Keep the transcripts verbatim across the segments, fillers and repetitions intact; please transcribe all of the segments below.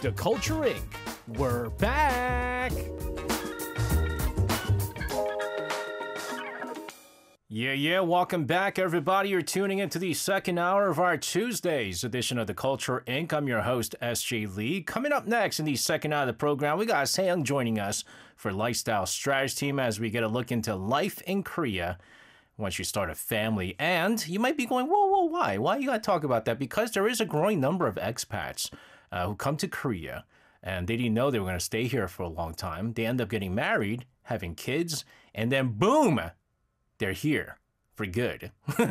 The Culture Incorporated. We're back! Yeah, yeah, welcome back, everybody. You're tuning into the second hour of our Tuesdays edition of The Culture Incorporated. I'm your host, S J Lee. Coming up next in the second hour of the program, we got Seung joining us for Lifestyle Strategy Team as we get a look into life in Korea once you start a family. And you might be going, whoa, whoa, why? Why you got to talk about that? Because there is a growing number of expats uh, who come to Korea and they didn't know they were going to stay here for a long time. They end up getting married, having kids, and then boom, they're here for good.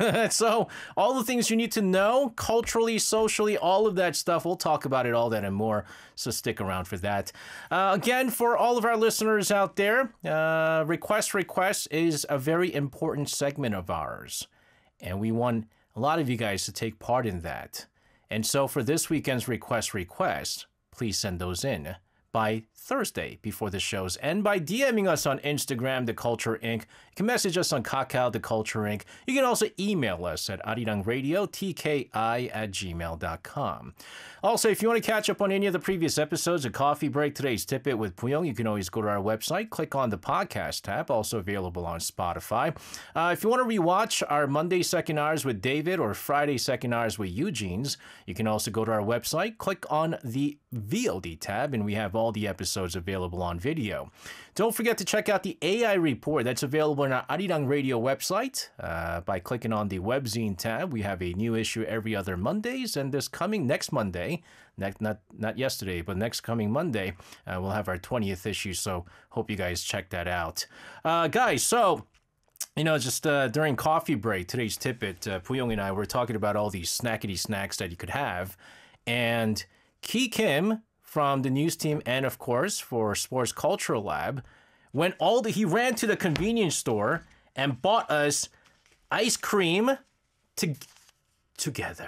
So all the things you need to know, culturally, socially, all of that stuff, we'll talk about it, all that and more. So stick around for that. Uh, again, for all of our listeners out there, uh, Request Request is a very important segment of ours. And we want a lot of you guys to take part in that. And so for this weekend's Request Request, please send those in by Thursday before the shows and by DMing us on Instagram, The Culture Incorporated. You can message us on Kakao, The Culture Incorporated. You can also email us at arirangradio, T K I at gmail dot com. Also, if you want to catch up on any of the previous episodes of Coffee Break, Today's Tidbit with Puyong, you can always go to our website, click on the podcast tab, also available on Spotify. Uh, if you want to rewatch our Monday second hours with David or Friday second hours with Eugene's, you can also go to our website, click on the V O D tab, and we have all the episodes available on video. Don't forget to check out the A I report that's available on our Arirang Radio website uh, by clicking on the webzine tab. We have a new issue every other Mondays, and this coming next Monday, next, not not yesterday, but next coming Monday, uh, we'll have our twentieth issue, so hope you guys check that out. Uh, guys, so you know, just uh, during coffee break, today's tidbit, uh, Puyong and I were talking about all these snackety snacks that you could have, and Ki Kim from the news team and, of course, for Sports Cultural Lab, went all the, he ran to the convenience store and bought us ice cream to, together.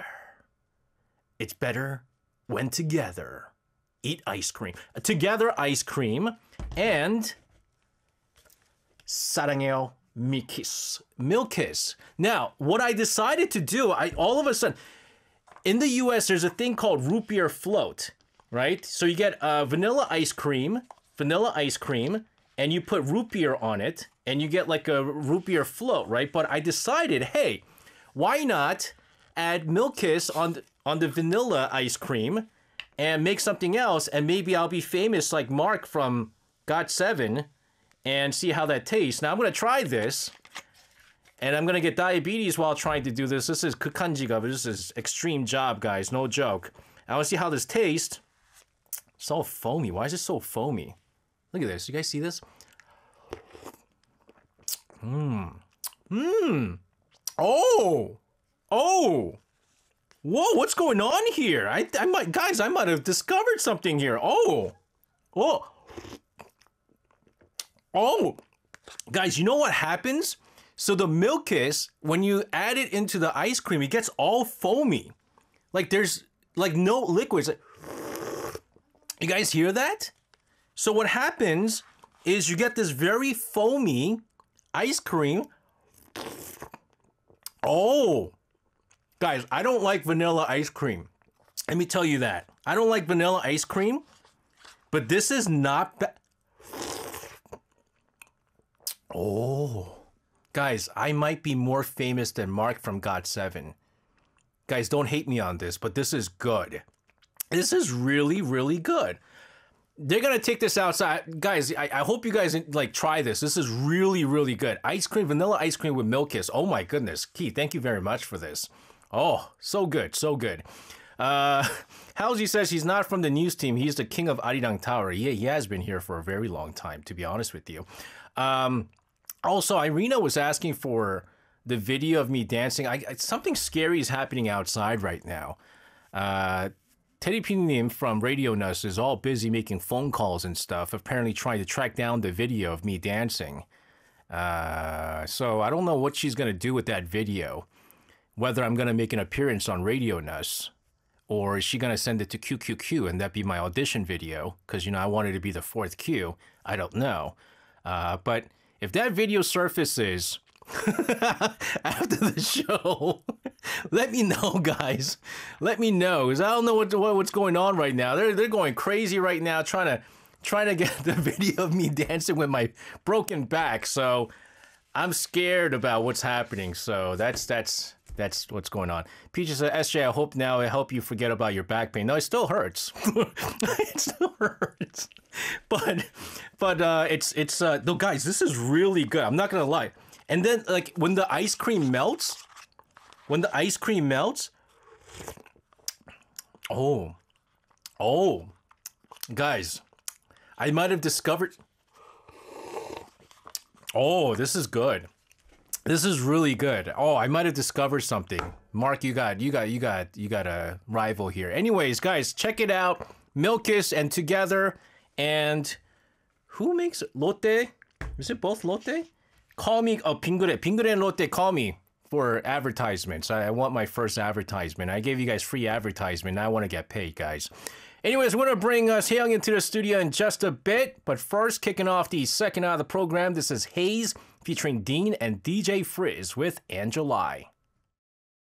It's better when together. Eat ice cream. Together ice cream and 사랑해요 Milkiss. Milkiss. Now, what I decided to do, I all of a sudden, in the U S, there's a thing called root beer float. Right? So you get uh, vanilla ice cream, vanilla ice cream, and you put root beer on it, and you get like a root beer float, right? But I decided, hey, why not add Milkiss on the, on the vanilla ice cream and make something else, and maybe I'll be famous like Mark from got seven and see how that tastes. Now I'm going to try this, and I'm going to get diabetes while trying to do this. This is Kukanjiga, but this is extreme job, guys. No joke. I want to see how this tastes. So foamy. Why is it so foamy? Look at this. You guys see this? Mmm. Mmm. Oh. Oh. Whoa, what's going on here? I, I might, guys, I might have discovered something here. Oh. Whoa. Oh. Guys, you know what happens? So the Milkiss, when you add it into the ice cream, it gets all foamy. Like there's like no liquids. You guys hear that? So what happens is you get this very foamy ice cream. Oh, guys, I don't like vanilla ice cream. Let me tell you that. I don't like vanilla ice cream, but this is not bad. Oh, guys, I might be more famous than Mark from got seven. Guys, don't hate me on this, but this is good. This is really, really good. They're going to take this outside. Guys, I, I hope you guys like try this. This is really, really good. Ice cream, vanilla ice cream with Milkiss. Oh my goodness. Keith, thank you very much for this. Oh, so good, so good. Uh, Halsey says he's not from the news team. He's the king of Arirang Tower. Yeah, he has been here for a very long time, to be honest with you. Um, also, Irina was asking for the video of me dancing. I, something scary is happening outside right now. Uh... Teddy Pinim from Radio Nus is all busy making phone calls and stuff, apparently trying to track down the video of me dancing. Uh, so I don't know what she's going to do with that video. Whether I'm going to make an appearance on Radio Nus, or is she going to send it to Q Q Q and that be my audition video? Because, you know, I wanted to be the fourth Q. I don't know. Uh, but if that video surfaces after the show, Let me know, guys. Let me know, because I don't know what, what what's going on right now. They're they're going crazy right now, trying to trying to get the video of me dancing with my broken back. So I'm scared about what's happening. So that's that's that's what's going on. Peaches said, S J, I hope now it help you forget about your back pain. No, it still hurts. It still hurts. But but uh, it's it's uh, no, guys, this is really good. I'm not gonna lie. And then like when the ice cream melts. When the ice cream melts, oh, oh, guys, I might have discovered, oh, this is good. This is really good. Oh, I might have discovered something. Mark, you got, you got, you got, you got a rival here. Anyways, guys, check it out. Milkis and Together, and who makes Lotte? Is it both Lotte? Call me, oh, Pingure, Pingure and Lotte, call me. For advertisements. I want my first advertisement. I gave you guys free advertisement. Now I want to get paid, guys. Anyways, we're going to bring uh, Haeyoung into the studio in just a bit. But first, kicking off the second out of the program, this is Haze featuring Dean and D J Frizz with Angelai.